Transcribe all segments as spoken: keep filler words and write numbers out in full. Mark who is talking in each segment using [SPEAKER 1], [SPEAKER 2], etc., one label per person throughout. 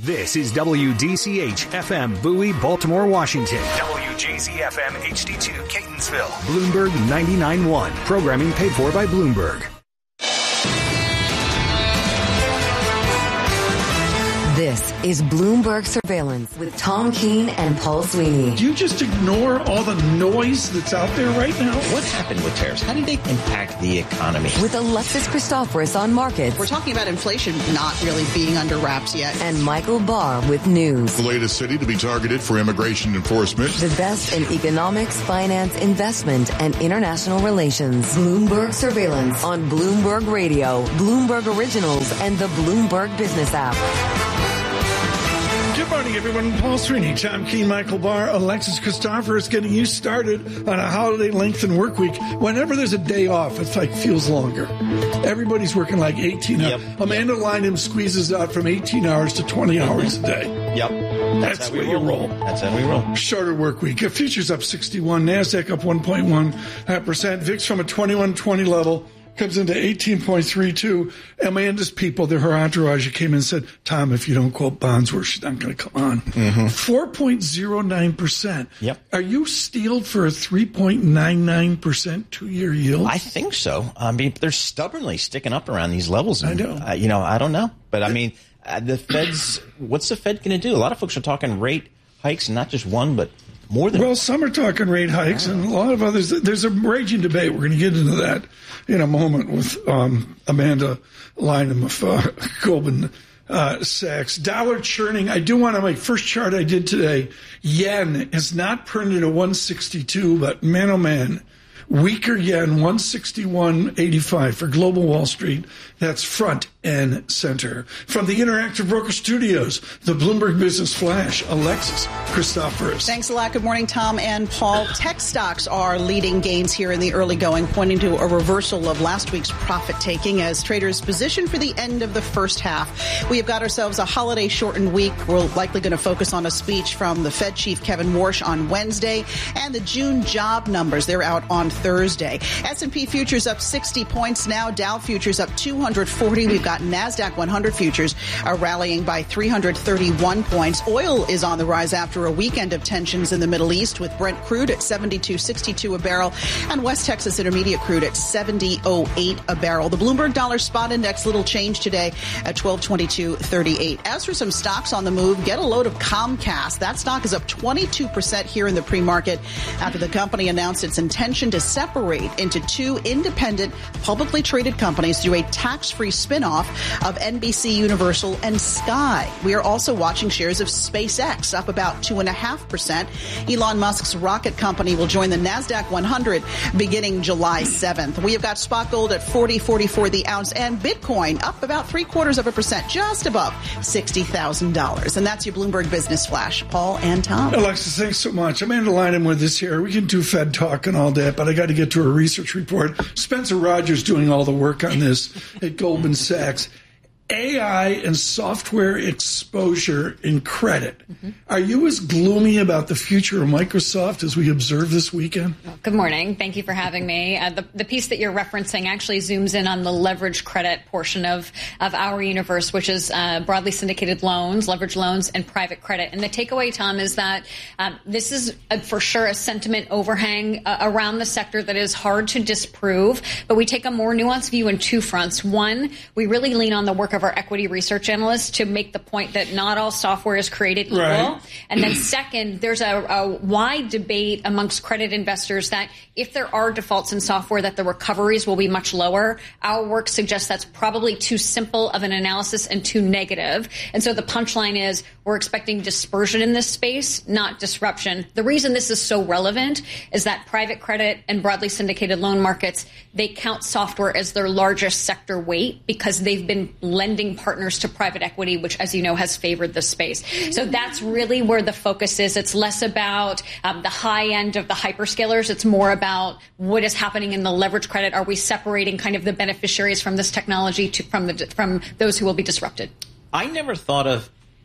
[SPEAKER 1] This is W D C H F M Bowie, Baltimore, Washington. W J Z F M H D two Catonsville. Bloomberg ninety-nine point one. Programming paid for by Bloomberg.
[SPEAKER 2] This is Bloomberg Surveillance with Tom Keene and Paul Sweeney.
[SPEAKER 3] Do you just ignore all the noise that's out there right now?
[SPEAKER 4] What happened with tariffs? How did they impact the economy?
[SPEAKER 2] With Alexis Christoforous on markets.
[SPEAKER 5] We're talking about inflation not really being under wraps yet.
[SPEAKER 2] And Michael Barr with news.
[SPEAKER 6] The latest city to be targeted for immigration enforcement.
[SPEAKER 2] The best in economics, finance, investment, and international relations. Bloomberg Surveillance on Bloomberg Radio, Bloomberg Originals, and the Bloomberg Business app.
[SPEAKER 3] Good morning, everyone. Paul Sweeney, Tom Keene, Michael Barr, Alexis Christoforous getting you started on a holiday lengthened work week. Whenever there's a day off, it's like feels longer. Everybody's working like eighteen hours. Yep. Amanda yep. Lynham squeezes out from eighteen hours to twenty hours a day.
[SPEAKER 4] Yep.
[SPEAKER 3] That's, That's where you roll.
[SPEAKER 4] That's how we roll.
[SPEAKER 3] Shorter work week. Futures up sixty-one. NASDAQ up one point one percent. V I X from a twenty-one twenty level comes into eighteen point three two. Amanda's people, her entourage, came in and said, Tom, if you don't quote bonds, we're not going to come on. Mm-hmm. four point zero nine percent.
[SPEAKER 4] Yep.
[SPEAKER 3] Are you steeled for a three point nine nine percent two-year yield?
[SPEAKER 4] I think so. I mean, they're stubbornly sticking up around these levels. And,
[SPEAKER 3] I know.
[SPEAKER 4] Uh, you know, I don't know. But, I mean, uh, the Fed's, what's the Fed going to do? A lot of folks are talking rate hikes, not just one, but more than
[SPEAKER 3] well, some are talking rate hikes, and a lot of others. There's a raging debate. We're going to get into that in a moment with um, Amanda Lynham of uh, Goldman uh, Sachs. Dollar churning. I do want to make first chart I did today. Yen is not printed at one sixty-two, but man, oh man, weaker yen, one sixty-one eighty-five for Global Wall Street. That's front and center. From the Interactive Broker Studios, the Bloomberg Business Flash, Alexis Christoforous.
[SPEAKER 5] Thanks a lot. Good morning, Tom and Paul. Tech stocks are leading gains here in the early going, pointing to a reversal of last week's profit-taking as traders position for the end of the first half. We have got ourselves a holiday-shortened week. We're likely going to focus on a speech from the Fed Chief Kevin Warsh on Wednesday and the June job numbers. They're out on Thursday. S and P futures up sixty points now. Dow futures up two hundred forty. We've got NASDAQ one hundred futures are rallying by three hundred thirty-one points. Oil is on the rise after a weekend of tensions in the Middle East with Brent crude at seventy-two sixty-two a barrel and West Texas Intermediate crude at seventy oh eight a barrel. The Bloomberg Dollar Spot Index, little change today at twelve twenty-two thirty-eight. As for some stocks on the move, get a load of Comcast. That stock is up twenty-two percent here in the pre-market after the company announced its intention to separate into two independent, publicly traded companies through a tax-free spinoff of N B C Universal and Sky. We are also watching shares of SpaceX up about two point five percent. Elon Musk's rocket company will join the NASDAQ one hundred beginning July seventh. We have got spot gold at forty forty-four the ounce and Bitcoin up about three quarters of a percent, just above sixty thousand dollars. And that's your Bloomberg Business Flash. Paul and Tom.
[SPEAKER 3] Alexis, thanks so much. Amanda Lynham with us here. We can do Fed talk and all that, but I got to get to a research report. Spencer Rogers doing all the work on this at Goldman Sachs. A I and software exposure in credit. Mm-hmm. Are you as gloomy about the future of Microsoft as we observe this weekend?
[SPEAKER 7] Good morning. Thank you for having me. Uh, the, the piece that you're referencing actually zooms in on the leverage credit portion of, of our universe, which is uh, broadly syndicated loans, leverage loans, and private credit. And the takeaway, Tom, is that um, this is a, for sure a sentiment overhang uh, around the sector that is hard to disprove. But we take a more nuanced view in two fronts. One, we really lean on the work of our equity research analysts to make the point that not all software is created equal. Right. And then second, there's a, a wide debate amongst credit investors that if there are defaults in software, that the recoveries will be much lower. Our work suggests that's probably too simple of an analysis and too negative. And so the punchline is we're expecting dispersion in this space, not disruption. The reason this is so relevant is that private credit and broadly syndicated loan markets, they count software as their largest sector weight because they've been lending partners to private equity, which, as you know, has favored the space. So that's really where the focus is. It's less about um, the high end of the hyperscalers. It's more about what is happening in the leverage credit. Are we separating kind of the beneficiaries from this technology to, from the from those who will be disrupted?
[SPEAKER 4] I never thought of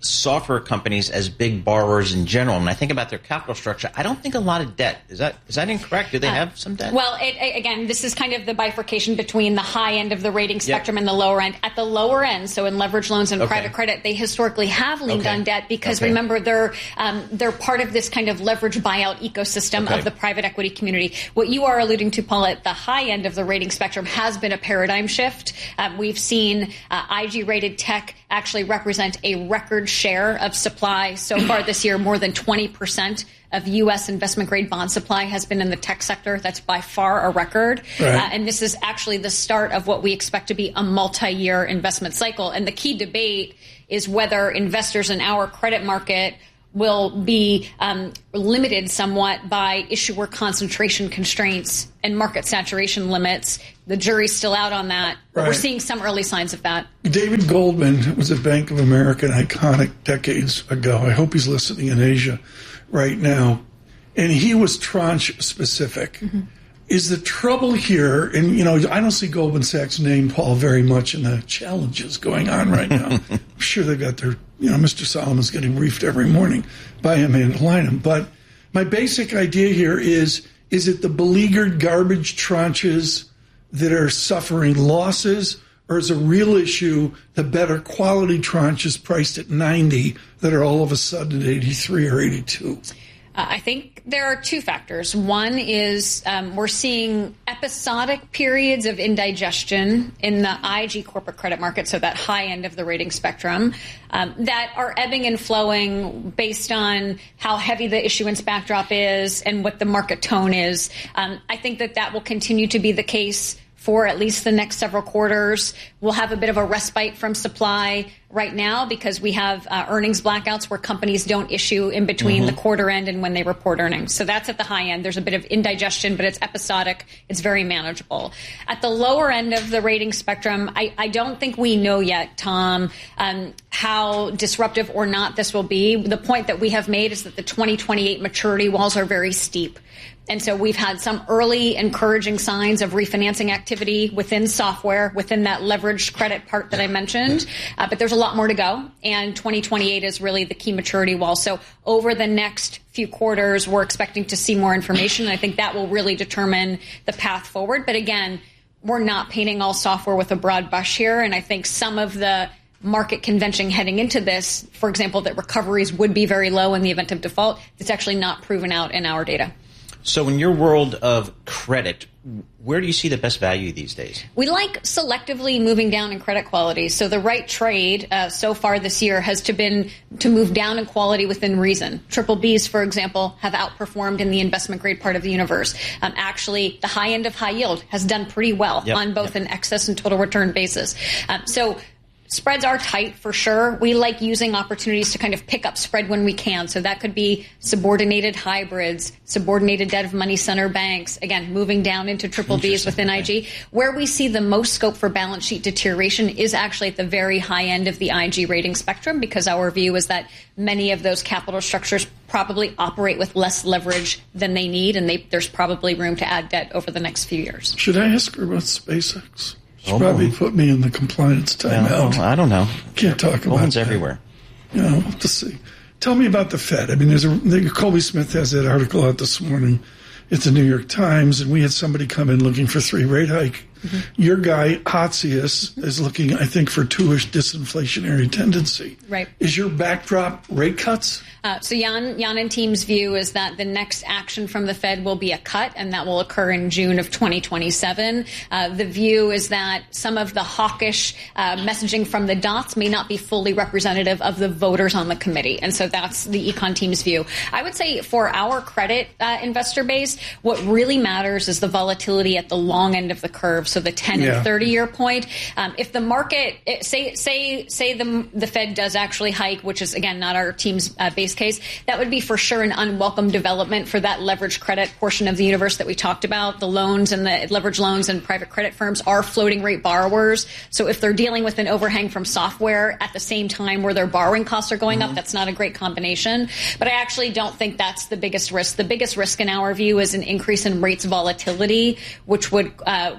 [SPEAKER 4] software companies as big borrowers in general, and I think about their capital structure, I don't think a lot of debt. Is that is that incorrect? Do they uh, have some debt?
[SPEAKER 7] Well, it, again, this is kind of the bifurcation between the high end of the rating spectrum yep. and the lower end. At the lower end, so in leverage loans and okay. private credit, they historically have leaned okay. on debt because okay. remember they're um, they're part of this kind of leverage buyout ecosystem okay. of the private equity community. What you are alluding to, Paul, at the high end of the rating spectrum has been a paradigm shift. Um, we've seen uh, I G-rated tech actually represent a record share of supply so far this year. More than twenty percent of U S investment-grade bond supply has been in the tech sector. That's by far a record. Right. Uh, and this is actually the start of what we expect to be a multi-year investment cycle. And the key debate is whether investors in our credit market will be um, limited somewhat by issuer concentration constraints and market saturation limits. The jury's still out on that, but right. we're seeing some early signs of that.
[SPEAKER 3] David Goldman was at Bank of America, an iconic decades ago. I hope he's listening in Asia right now. And he was tranche specific. Mm-hmm. Is the trouble here, and you know, I don't see Goldman Sachs name, Paul, very much in the challenges going on right now. I'm sure they've got their, you know, Mister Solomon's getting briefed every morning by Amanda Lynham. But my basic idea here is, is it the beleaguered garbage tranches that are suffering losses, or is a real issue the better quality tranches priced at ninety that are all of a sudden at eighty-three or eighty-two?
[SPEAKER 7] Uh, I think there are two factors. One is um, we're seeing episodic periods of indigestion in the I G corporate credit market, so that high end of the rating spectrum, um, that are ebbing and flowing based on how heavy the issuance backdrop is and what the market tone is. Um, I think that that will continue to be the case for at least the next several quarters. We'll have a bit of a respite from supply right now because we have uh, earnings blackouts where companies don't issue in between mm-hmm. the quarter end and when they report earnings. So that's at the high end. There's a bit of indigestion, but it's episodic. It's very manageable. At the lower end of the rating spectrum, I, I don't think we know yet, Tom, um, how disruptive or not this will be. The point that we have made is that the twenty twenty-eight maturity walls are very steep. And so we've had some early encouraging signs of refinancing activity within software, within that leveraged credit part that I mentioned. Uh, but there's a lot more to go. And twenty twenty-eight is really the key maturity wall. So over the next few quarters, we're expecting to see more information. And I think that will really determine the path forward. But again, we're not painting all software with a broad brush here. And I think some of the market convention heading into this, for example, that recoveries would be very low in the event of default, it's actually not proven out in our data.
[SPEAKER 4] So in your world of credit, where do you see the best value these days?
[SPEAKER 7] We like selectively moving down in credit quality. So the right trade uh, so far this year has to been to move down in quality within reason. Triple Bs, for example, have outperformed in the investment grade part of the universe. Um, actually, the high end of high yield has done pretty well yep, on both yep. an excess and total return basis. Um, so spreads are tight for sure. We like using opportunities to kind of pick up spread when we can. So that could be subordinated hybrids, subordinated debt of money center banks, again, moving down into triple Bs within I G. Where we see the most scope for balance sheet deterioration is actually at the very high end of the I G rating spectrum, because our view is that many of those capital structures probably operate with less leverage than they need, and they, there's probably room to add debt over the next few years.
[SPEAKER 3] Should I ask her about SpaceX? She oh, probably put me in the compliance timeout.
[SPEAKER 4] No, I don't know.
[SPEAKER 3] Can't talk about
[SPEAKER 4] Goldman's
[SPEAKER 3] that.
[SPEAKER 4] everywhere.
[SPEAKER 3] You know, we'll have to see. Tell me about the Fed. I mean, there's a Colby Smith has that article out this morning at the New York Times, and we had somebody come in looking for three rate hike. Mm-hmm. Your guy, Hotzius, is looking, I think, for two-ish disinflationary tendency.
[SPEAKER 7] Right.
[SPEAKER 3] Is your backdrop rate cuts?
[SPEAKER 7] Uh, so Jan, Jan and team's view is that the next action from the Fed will be a cut, and that will occur in June of twenty twenty-seven. Uh, the view is that some of the hawkish uh, messaging from the dots may not be fully representative of the voters on the committee. And so that's the econ team's view. I would say for our credit uh, investor base, what really matters is the volatility at the long end of the curve. So the ten yeah. and thirty year point. Um, if the market, say, say, say the, the Fed does actually hike, which is, again, not our team's uh, base case, that would be for sure an unwelcome development for that leveraged credit portion of the universe that we talked about. The loans and the leverage loans and private credit firms are floating rate borrowers. So if they're dealing with an overhang from software at the same time where their borrowing costs are going mm-hmm. up, that's not a great combination. But I actually don't think that's the biggest risk. The biggest risk in our view is an increase in rates volatility, which would uh, which would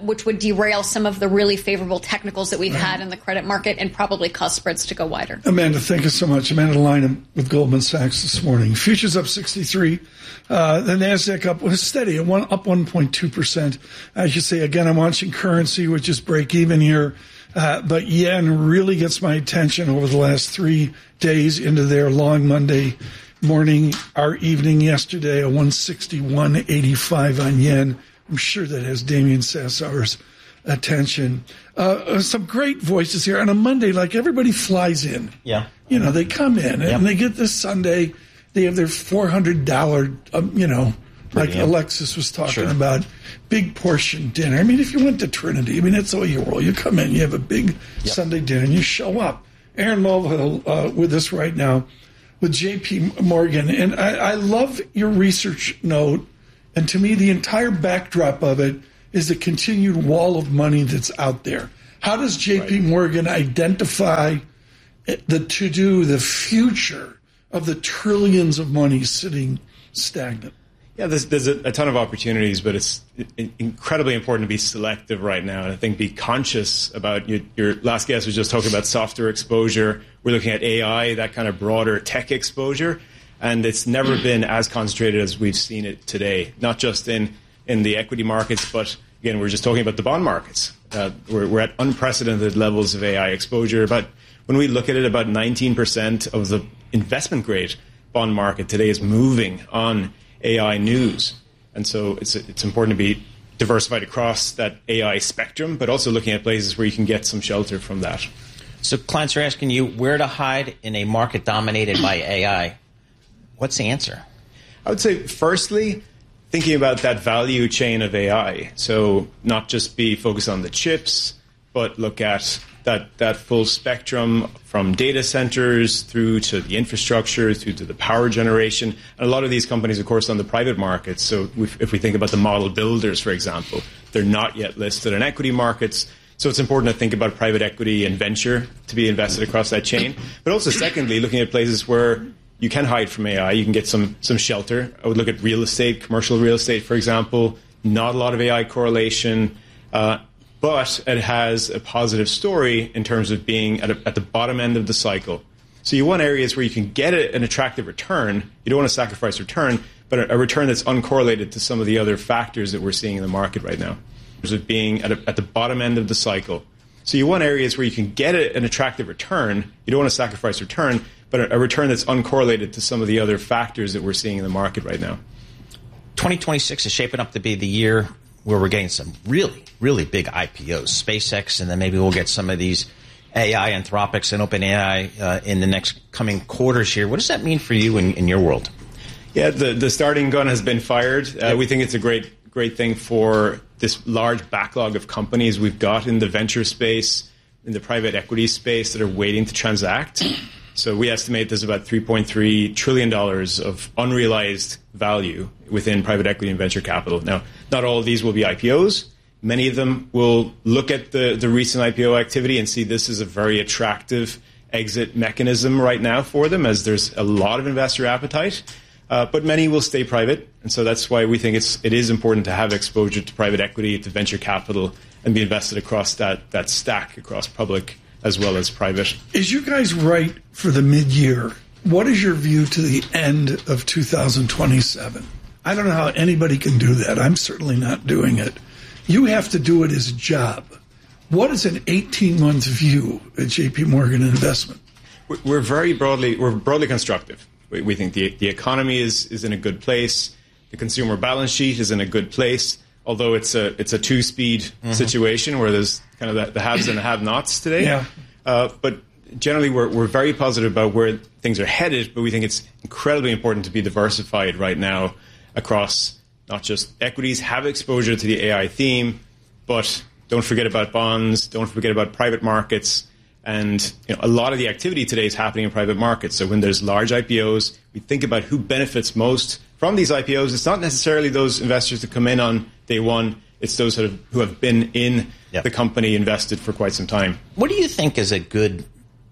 [SPEAKER 7] derail some of the really favorable technicals that we've had in the credit market and probably cause spreads to go wider.
[SPEAKER 3] Amanda, thank you so much. Amanda Lynham with Goldman Sachs this morning. Futures up sixty-three. Uh, the NASDAQ up was steady, at one, up one point two percent. As you say, again, I'm watching currency, which is break even here. Uh, but yen really gets my attention over the last three days into their long Monday morning, our evening yesterday, a one sixty-one eighty-five on yen. I'm sure that has Damien Sassower's attention. Uh, some great voices here on a Monday, like everybody flies in.
[SPEAKER 4] Yeah.
[SPEAKER 3] You know, they come in and
[SPEAKER 4] yep.
[SPEAKER 3] they get this Sunday, they have their four hundred dollars, um, you know, like
[SPEAKER 4] Pretty, yeah.
[SPEAKER 3] Alexis was talking
[SPEAKER 4] sure.
[SPEAKER 3] about, big portion dinner. I mean, if you went to Trinity, I mean, that's all you roll. You come in, you have a big yep. Sunday dinner, and you show up. Aaron Mulvihill uh, with us right now with J P Morgan. And I, I love your research note. And to me, the entire backdrop of it is the continued wall of money that's out there. How does J P Morgan identify the to-do, the future of the trillions of money sitting stagnant?
[SPEAKER 8] Yeah, there's, there's a, a ton of opportunities, but it's incredibly important to be selective right now. And I think be conscious about your, your last guest was just talking about software exposure. We're looking at A I, that kind of broader tech exposure. And it's never been as concentrated as we've seen it today, not just in, in the equity markets, but again, we're just talking about the bond markets. Uh, we're, we're at unprecedented levels of A I exposure. But when we look at it, about nineteen percent of the investment grade bond market today is moving on A I news. And so it's it's important to be diversified across that A I spectrum, but also looking at places where you can get some shelter from that.
[SPEAKER 4] So clients are asking you where to hide in a market dominated by A I. What's the answer?
[SPEAKER 8] I would say, firstly, thinking about that value chain of A I. So not just be focused on the chips, but look at that, that full spectrum from data centers through to the infrastructure, through to the power generation. And a lot of these companies, of course, on the private markets. So if we think about the model builders, for example, they're not yet listed in equity markets. So it's important to think about private equity and venture to be invested across that chain. But also, secondly, looking at places where you can hide from A I, you can get some some shelter. I would look at real estate, commercial real estate, for example. Not a lot of A I correlation, uh, but it has a positive story in terms of being at, a, at the bottom end of the cycle. So you want areas where you can get a, an attractive return. You don't want to sacrifice return, but a, a return that's uncorrelated to some of the other factors that we're seeing in the market right now. In terms of being at, a, at the bottom end of the cycle. So you want areas where you can get a, an attractive return. You don't want to sacrifice return, but a, a return that's uncorrelated to some of the other factors that we're seeing in the market right now.
[SPEAKER 4] twenty twenty-six is shaping up to be the year where we're getting some really, really big I P Os. SpaceX, and then maybe we'll get some of these A I, Anthropics, and OpenAI uh, in the next coming quarters here. What does that mean for you in, in your world?
[SPEAKER 8] Yeah, the, the starting gun has been fired. Uh, yep. We think it's a great, great thing for this large backlog of companies we've got in the venture space, in the private equity space that are waiting to transact. So we estimate there's about three point three trillion dollars of unrealized value within private equity and venture capital. Now, not all of these will be I P Os. Many of them will look at the, the recent I P O activity and see this is a very attractive exit mechanism right now for them, as there's a lot of investor appetite. Uh, but many will stay private, and so that's why we think it's it is important to have exposure to private equity, to venture capital, and be invested across that that stack, across public as well as private.
[SPEAKER 3] Is you guys right for the mid-year? What is your view to the end of two thousand twenty-seven? I don't know how anybody can do that. I'm certainly not doing it. You have to do it as a job. What is an eighteen-month view at J P Morgan Investment?
[SPEAKER 8] We're very broadly we're broadly constructive. We think the the economy is, is in a good place. The consumer balance sheet is in a good place, although it's a it's a two-speed mm-hmm. situation where there's kind of the, the haves and the have-nots today.
[SPEAKER 3] Yeah.
[SPEAKER 8] Uh, but generally, we're we're very positive about where things are headed, but we think it's incredibly important to be diversified right now across not just equities, have exposure to the A I theme, but don't forget about bonds, don't forget about private markets. And you know, a lot of the activity today is happening in private markets. So when there's large I P Os, we think about who benefits most from these I P Os. It's not necessarily those investors that come in on day one. It's those who have, who have been in yep. the company, invested for quite some time.
[SPEAKER 4] What do you think is a good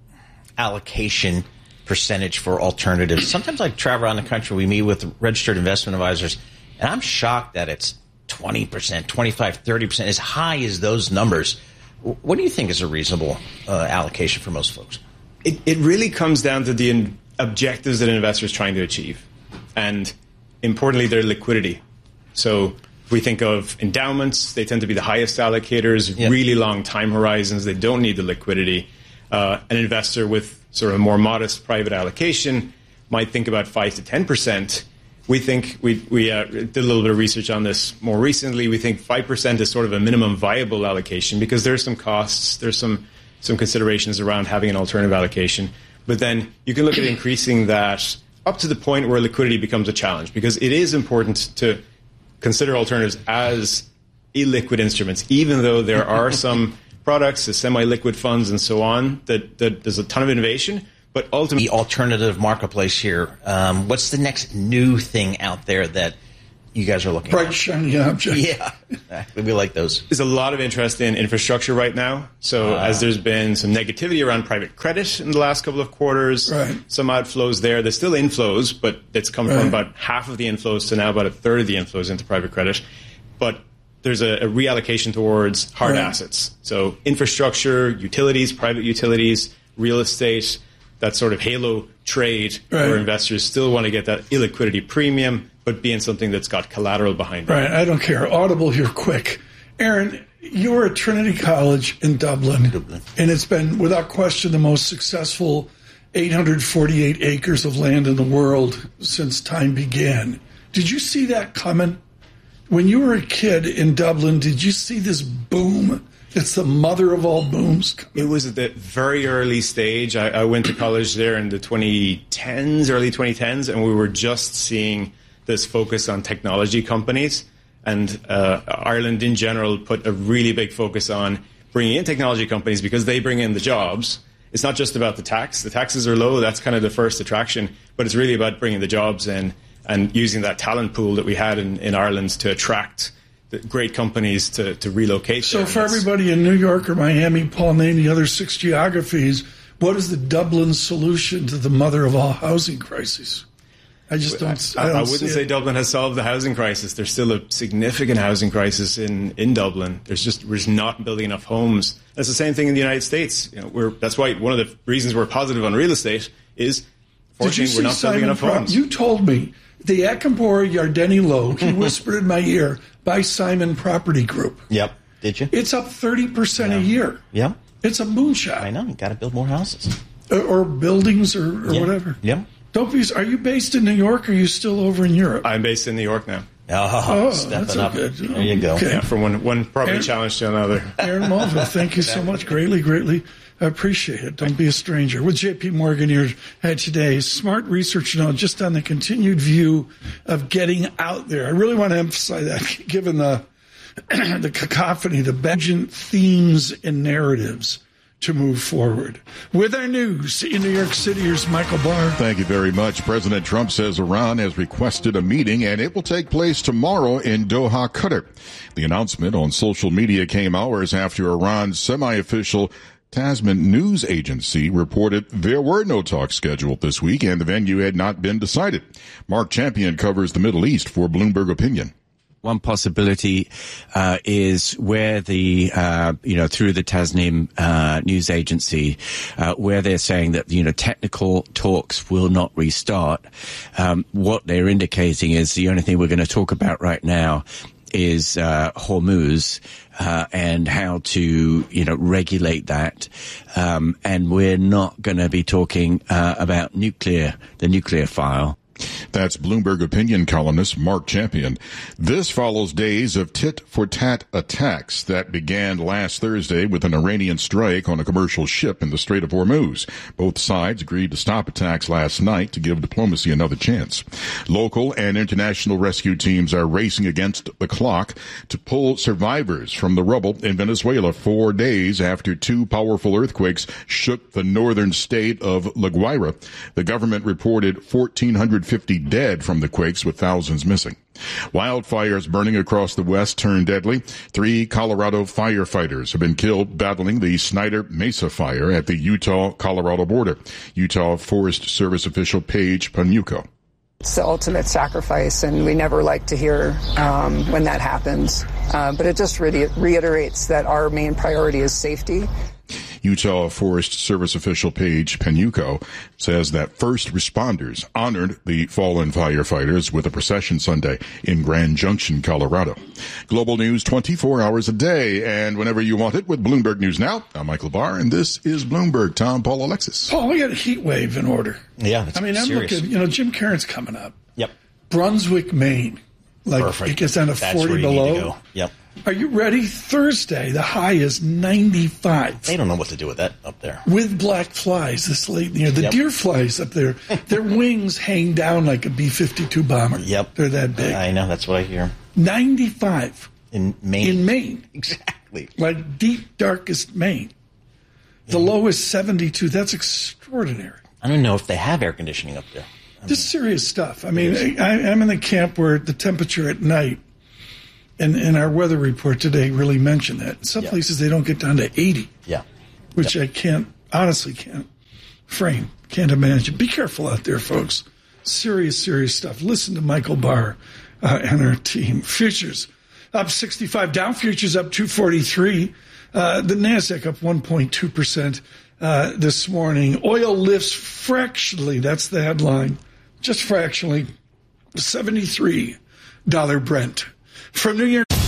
[SPEAKER 4] allocation percentage for alternatives? Sometimes I travel around the country, we meet with registered investment advisors, and I'm shocked that it's twenty percent, twenty-five, thirty percent, as high as those numbers. What do you think is a reasonable uh, allocation for most folks?
[SPEAKER 8] It, it really comes down to the in- objectives that an investor is trying to achieve. And importantly, their liquidity. So if we think of endowments, they tend to be the highest allocators, yep. really long time horizons. They don't need the liquidity. Uh, an investor with sort of a more modest private allocation might think about five to ten percent. We think we we uh, did a little bit of research on this more recently. We think five percent is sort of a minimum viable allocation because there's some costs, there's some some considerations around having an alternative allocation. But then you can look at increasing that up to the point where liquidity becomes a challenge, because it is important to consider alternatives as illiquid instruments, even though there are some products, the semi-liquid funds and so on, that, that there's a ton of innovation. But ultimately,
[SPEAKER 4] the alternative marketplace here, um, what's the next new thing out there that you guys are looking
[SPEAKER 3] Bright,
[SPEAKER 4] at?
[SPEAKER 3] Bright, shiny object.
[SPEAKER 4] Yeah, exactly. We like those.
[SPEAKER 8] There's a lot of interest in infrastructure right now. So uh, as there's been some negativity around private credit in the last couple of quarters,
[SPEAKER 3] right.
[SPEAKER 8] some outflows there. There's still inflows, but it's come right. from about half of the inflows to now about a third of the inflows into private credit. But there's a, a reallocation towards hard right. assets. So infrastructure, utilities, private utilities, real estate, that sort of halo trade right. where investors still want to get that illiquidity premium, but be in something that's got collateral behind it.
[SPEAKER 3] Right, I don't care. Audible here quick. Aaron, you were at Trinity College in Dublin, Dublin, and it's been, without question, the most successful eight hundred forty-eight acres of land in the world since time began. Did you see that coming? When you were a kid in Dublin, did you see this boom? It's the mother of all booms.
[SPEAKER 8] It was at the very early stage. I, I went to college there in the twenty tens, early twenty tens, and we were just seeing this focus on technology companies. And uh, Ireland in general put a really big focus on bringing in technology companies because they bring in the jobs. It's not just about the tax. The taxes are low. That's kind of the first attraction. But it's really about bringing the jobs in and using that talent pool that we had in, in Ireland to attract the great companies to, to relocate.
[SPEAKER 3] So
[SPEAKER 8] there.
[SPEAKER 3] for everybody in New York or Miami, Paul, name the other six geographies, what is the Dublin solution to the mother of all housing crises? I just don't. I,
[SPEAKER 8] I,
[SPEAKER 3] don't
[SPEAKER 8] I wouldn't say it. Dublin has solved the housing crisis. There's still a significant housing crisis in, in Dublin. There's just we're just not building enough homes. That's the same thing in the United States. You know, we're that's why one of the reasons we're positive on real estate is, fortunately, we're not
[SPEAKER 3] Simon
[SPEAKER 8] building enough
[SPEAKER 3] Pro-
[SPEAKER 8] homes.
[SPEAKER 3] You told me the Akinbora Yardeni Low. He whispered in my ear by Simon Property Group.
[SPEAKER 4] Yep. Did you?
[SPEAKER 3] It's up thirty percent yeah. a year.
[SPEAKER 4] Yeah.
[SPEAKER 3] It's a moonshot.
[SPEAKER 4] I know. You got to build more houses
[SPEAKER 3] or, or buildings or, or
[SPEAKER 4] yeah.
[SPEAKER 3] whatever.
[SPEAKER 4] Yeah.
[SPEAKER 3] Don't be. Are you based in New York or are you still over in Europe?
[SPEAKER 8] I'm based in New York now.
[SPEAKER 4] Oh,
[SPEAKER 3] oh
[SPEAKER 4] stepping
[SPEAKER 3] that's
[SPEAKER 4] up.
[SPEAKER 3] Good.
[SPEAKER 4] There you go.
[SPEAKER 3] Okay.
[SPEAKER 8] Yeah, from one, one property
[SPEAKER 3] Aaron,
[SPEAKER 8] challenge to another.
[SPEAKER 3] Aaron Mulville, thank you so much. Greatly, greatly appreciate it. Don't be a stranger. With J P Morgan here today, smart research now just on the continued view of getting out there. I really want to emphasize that, given the the cacophony, the bedgent themes and narratives to move forward. With our news in New York City, here's Michael Barr.
[SPEAKER 6] Thank you very much. President Trump says Iran has requested a meeting and it will take place tomorrow in Doha, Qatar. The announcement on social media came hours after Iran's semi-official Tasman news agency reported there were no talks scheduled this week and the venue had not been decided. Mark Champion covers the Middle East for Bloomberg Opinion.
[SPEAKER 9] One possibility uh, is where the, uh, you know, through the Tasnim uh, news agency, uh, where they're saying that, you know, technical talks will not restart. Um, what they're indicating is the only thing we're going to talk about right now is uh, Hormuz uh, and how to, you know, regulate that. Um, and we're not going to be talking uh, about nuclear, the nuclear file.
[SPEAKER 6] That's Bloomberg opinion columnist Mark Champion. This follows days of tit-for-tat attacks that began last Thursday with an Iranian strike on a commercial ship in the Strait of Hormuz. Both sides agreed to stop attacks last night to give diplomacy another chance. Local and international rescue teams are racing against the clock to pull survivors from the rubble in Venezuela four days after two powerful earthquakes shook the northern state of La Guaira. The government reported one thousand four hundred fifty dead from the quakes, with thousands missing. Wildfires burning across the west turned deadly. Three Colorado firefighters have been killed battling the Snyder Mesa fire at the Utah-Colorado border. Utah Forest Service official Paige Panuco.
[SPEAKER 10] It's the ultimate sacrifice, and we never like to hear um, when that happens. Uh, but it just really reiterates that our main priority is safety.
[SPEAKER 6] Utah Forest Service official Paige Penuco says that first responders honored the fallen firefighters with a procession Sunday in Grand Junction, Colorado. Global news twenty-four hours a day and whenever you want it with Bloomberg News Now. I'm Michael Barr, and this is Bloomberg. Tom, Paul, Alexis.
[SPEAKER 3] Paul, we got a heat wave in order.
[SPEAKER 4] Yeah, that's
[SPEAKER 3] I mean, I'm
[SPEAKER 4] serious.
[SPEAKER 3] looking, you know, Jim Cairns coming up.
[SPEAKER 4] Yep.
[SPEAKER 3] Brunswick, Maine. Like,
[SPEAKER 4] Perfect.
[SPEAKER 3] it gets down to
[SPEAKER 4] That's
[SPEAKER 3] forty
[SPEAKER 4] where you
[SPEAKER 3] below.
[SPEAKER 4] need to go. Yep.
[SPEAKER 3] Are you ready? Thursday, the high is ninety-five.
[SPEAKER 4] They don't know what to do with that up there.
[SPEAKER 3] With black flies this late in the year. The
[SPEAKER 4] Yep.
[SPEAKER 3] deer flies up there, their wings hang down like a B fifty-two bomber.
[SPEAKER 4] Yep.
[SPEAKER 3] They're that big.
[SPEAKER 4] I know, that's what I hear.
[SPEAKER 3] ninety-five.
[SPEAKER 4] In Maine.
[SPEAKER 3] In Maine.
[SPEAKER 4] Exactly.
[SPEAKER 3] Like deep, darkest Maine. The
[SPEAKER 4] Yeah.
[SPEAKER 3] low is seventy-two. That's extraordinary.
[SPEAKER 4] I don't know if they have air conditioning up there. I
[SPEAKER 3] This is serious stuff. I mean, I, I'm in the camp where the temperature at night, and, and our weather report today really mentioned that. In some
[SPEAKER 4] Yeah.
[SPEAKER 3] places, they don't get down to eighty,
[SPEAKER 4] Yeah.
[SPEAKER 3] which
[SPEAKER 4] Yep.
[SPEAKER 3] I can't, honestly can't frame, can't imagine. Be careful out there, folks. Serious, serious stuff. Listen to Michael Barr uh, and our team. Futures up sixty-five, Dow futures up two forty-three. Uh, the NASDAQ up one point two percent uh, this morning. Oil lifts fractionally. That's the headline. Just fractionally. seventy-three dollars Brent. From New York.